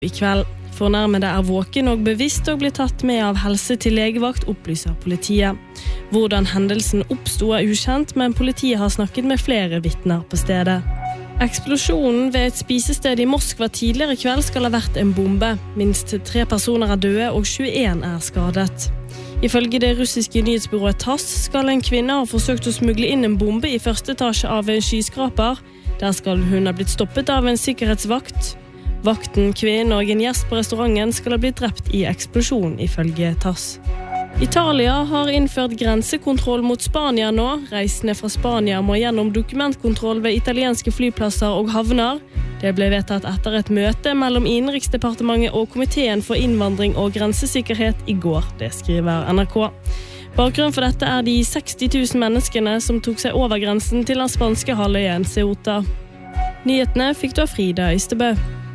I kveld. Fornærmede våken og bevisst og blir tatt med av helse til legevakt, opplyser politiet. Hvordan hendelsen oppstod ukjent, men politiet har snakket med flere vitner på stedet. Eksplosjonen ved et spisested i Moskva tidligere i kveld skal ha vært en bombe. Minst 3 personer døde og 21 skadet. Ifølge det russiske nyhetsbyrået TASS skal en kvinne ha forsøkt å smugle inn en bombe i første etasje av en skyskraper. Der skal hun ha blitt stoppet av en sikkerhetsvakt. Vakten, kvinnen og en gjest på restauranten skal ha blitt drept i eksplosjon, ifølge TASS. Italia har innført grensekontroll mot Spania nå. Reisende fra Spania må gjennom dokumentkontroll ved italienske flyplasser og havner. Det ble vedtatt etter et møte mellom Innenriksdepartementet og Komiteen for innvandring og grensesikkerhet i går, det skriver NRK. Bakgrunnen for dette de 60 000 menneskene som tok seg over grensen til den spanske halvøyen Ceuta. Nyhetene fikk du av Frida Ystebø.